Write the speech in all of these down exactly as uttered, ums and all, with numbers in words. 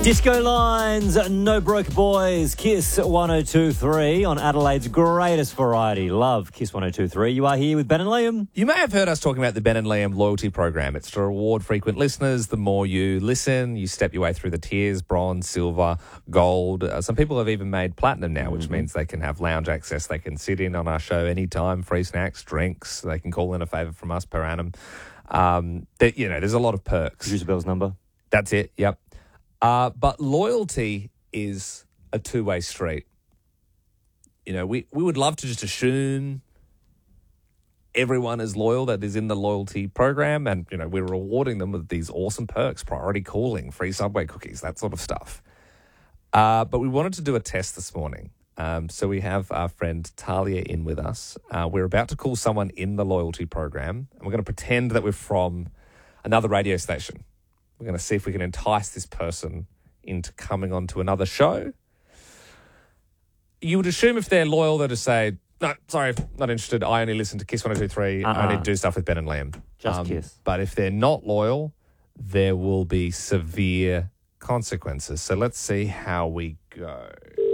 Disco Lines, No Broke Boys, Kiss one oh two three on Adelaide's greatest variety. Love Kiss one oh two three. You are here with Ben and Liam. You may have heard us talking about the Ben and Liam loyalty program. It's to reward frequent listeners. The more you listen, you step your way through the tiers, bronze, silver, gold. Uh, some people have even made platinum now, which mm-hmm. means they can have lounge access. They can sit in on our show anytime, free snacks, drinks. They can call in a favour from us per annum. Um, they, you know, there's a lot of perks. Producer Bell's number. That's it, yep. Uh, but loyalty is a two-way street. You know, we, we would love to just assume everyone is loyal that is in the loyalty program, and, you know, we're rewarding them with these awesome perks, priority calling, free Subway cookies, that sort of stuff. Uh, but we wanted to do a test this morning. Um, so we have our friend Talia in with us. Uh, we're about to call someone in the loyalty program, and we're going to pretend that we're from another radio station. We're going to see if we can entice this person into coming on to another show. You would assume if they're loyal, they'll just say, no, sorry, not interested. I only listen to Kiss one oh two three. Uh-uh. I only do stuff with Ben and Liam. Just um, Kiss. But if they're not loyal, there will be severe consequences. So let's see how we go.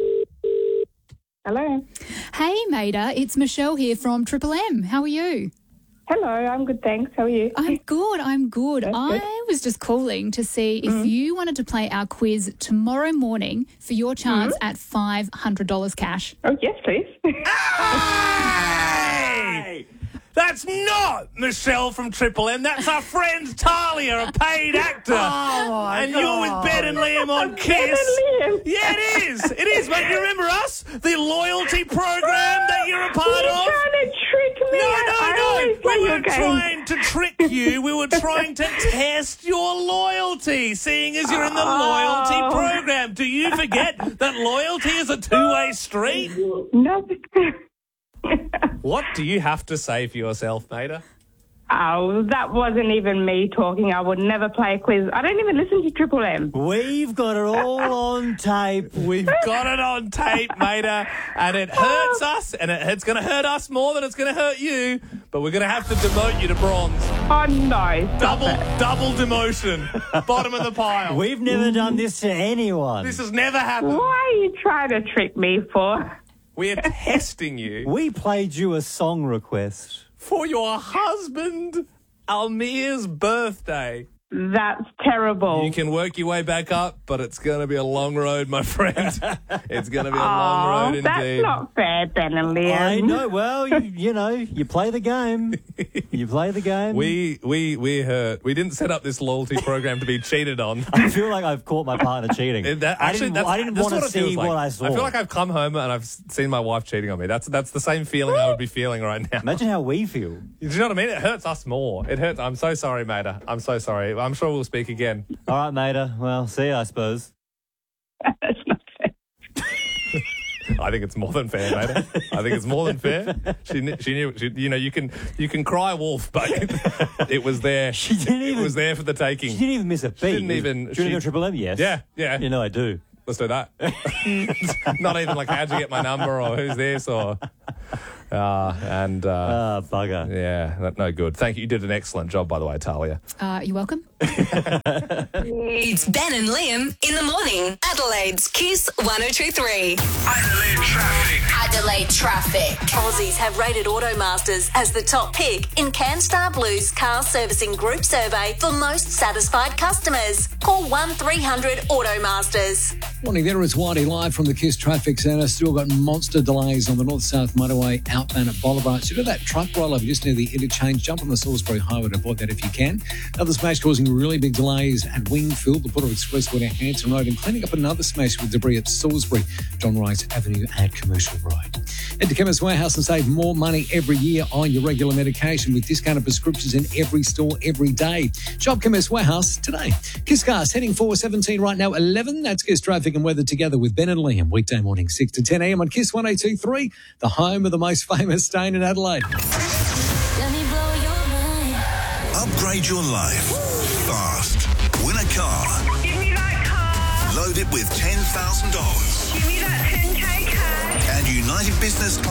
Hello. Hey, Maida. It's Michelle here from Triple M. How are you? Hello, I'm good, thanks. How are you? I'm good, I'm good. That's I good. was just calling to see if Mm-hmm. you wanted to play our quiz tomorrow morning for your chance Mm-hmm. at five hundred dollars cash. Oh, yes, please. Hey! That's not Michelle from Triple M. That's our friend Talia, a paid actor. Oh, my and God. you're with Ben and Liam on Kiss. Ben and Liam. Yeah, it is. It is, mate. You remember us? The loyalty program that you're a part You're of? trying to trick me. No, I no, always no. play We your weren't game. trying to trick you. We were trying to test your loyalty, seeing as you're in the loyalty Oh. program. Do you forget that loyalty is a two-way street? No. What do you have to say for yourself, Maida? Oh, that wasn't even me talking. I would never play a quiz. I don't even listen to Triple M. We've got it all on tape. We've got it on tape, Maida, and it hurts us, and it, it's going to hurt us more than it's going to hurt you, but we're going to have to demote you to bronze. Oh, no. Stop Double, it. double demotion. Bottom of the pile. We've never done this to anyone. This has never happened. What are you trying to trick me for? We're testing you We played you a song request. for your husband, Almir's birthday. That's terrible. You can work your way back up, but it's going to be a long road, my friend. It's going to be a long Oh, road indeed. that's not fair, Ben and Liam. I know. Well, you, you know, you play the game. You play the game. We we we hurt. We didn't set up this loyalty program to be cheated on. I feel like I've caught my partner cheating. It- that- I actually, didn't, that's, I didn't that's want to what it feels see like. what I saw. I feel like I've come home and I've seen my wife cheating on me. That's that's the same feeling I would be feeling right now. Imagine how we feel. Do you know what I mean? It hurts us more. It hurts. I'm so sorry, Maida. I'm so sorry. I'm sure we'll speak again. All right, Maida. Well, see you, I suppose. That's not fair. I think it's more than fair, Maida. I think it's more than fair. She kn- she knew. She, you know, you can you can cry wolf, but it was there. She didn't even. It was there for the taking. She didn't even miss a beat. didn't even- Do you want to she- go Triple M? Yes. Yeah, yeah. You know I do. Let's do that. Not even like, how'd you get my number, or who's this, or uh, and uh, Ah, bugger. yeah, that, no good. Thank you. You did an excellent job, by the way, Talia. Uh, you're welcome. It's Ben and Liam in the morning. Adelaide's Kiss one oh two three. Adelaide traffic. Adelaide traffic. Aussies have rated Automasters as the top pick in CanStar Blue's car servicing group survey for most satisfied customers. Call one three hundred Automasters. Morning there, it's Whitey live from the Kiss Traffic Centre. Still got monster delays on the north-south motorway outbound at Boulevard. So do that truck rollover just near the interchange. Jump on the Salisbury Highway to avoid that if you can. Another smash causing really big delays at Wingfield, the Port Expressway to Hanson Road, and cleaning up another smash with debris at Salisbury, John Rice Avenue and Commercial Road. Head to Chemist Warehouse and save more money every year on your regular medication with discounted prescriptions in every store every day. Shop Chemist Warehouse today. Kiss Cars heading four seventeen right now, eleven. That's Kiss Traffic and Weather together with Ben and Liam. Weekday morning, six to ten a.m. on Kiss one oh two three, the home of the most famous stain in Adelaide. Upgrade your life fast. Win a car. Give me that car. Load it with ten thousand dollars. Give me that ten K cash. And United Business